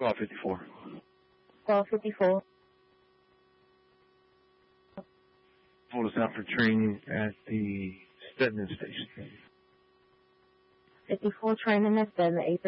1254. 1254. Pulled us out for training at the Stedman station. 54 training at Stedman,